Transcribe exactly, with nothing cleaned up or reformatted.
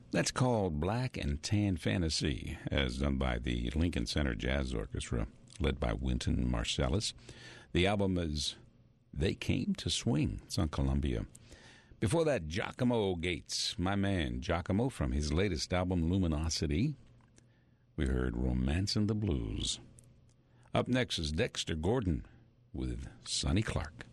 That's called Black and Tan Fantasy, as done by the Lincoln Center Jazz Orchestra, led by Wynton Marsalis. The album is They Came to Swing. It's on Columbia. Before that, Giacomo Gates, my man Giacomo, from his latest album, Luminosity. We heard Romancin' the Blues. Up next is Dexter Gordon with Sonny Clark.